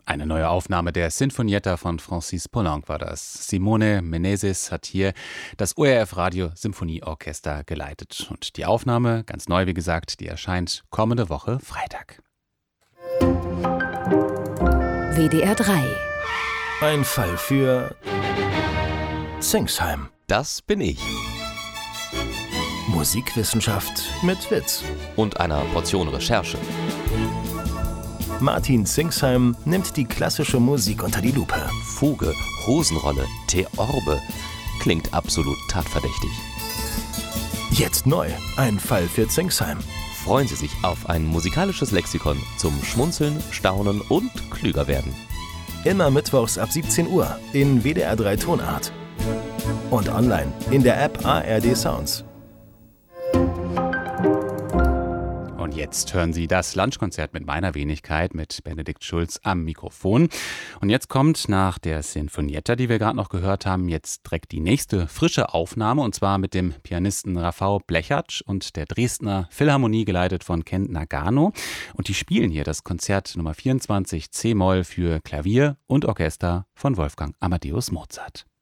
Eine neue Aufnahme der Sinfonietta von Francis Poulenc war das. Simone Meneses hat hier das ORF Radio Symphonieorchester geleitet. Und die Aufnahme, ganz neu wie gesagt, die erscheint kommende Woche Freitag. WDR 3. Ein Fall für Singsheim. Das bin ich. Musikwissenschaft mit Witz. Und einer Portion Recherche. Martin Singsheim nimmt die klassische Musik unter die Lupe. Fuge, Hosenrolle, Theorbe. Klingt absolut tatverdächtig. Jetzt neu. Ein Fall für Singsheim. Freuen Sie sich auf ein musikalisches Lexikon zum Schmunzeln, Staunen und klüger werden. Immer mittwochs ab 17 Uhr in WDR 3 Tonart. Und online in der App ARD Sounds. Und jetzt hören Sie das Lunchkonzert mit meiner Wenigkeit, mit Benedikt Schulz am Mikrofon. Und jetzt kommt nach der Sinfonietta, die wir gerade noch gehört haben, jetzt direkt die nächste frische Aufnahme, und zwar mit dem Pianisten Rafał Blechacz und der Dresdner Philharmonie, geleitet von Ken Nagano. Und die spielen hier das Konzert Nummer 24 C-Moll für Klavier und Orchester von Wolfgang Amadeus Mozart.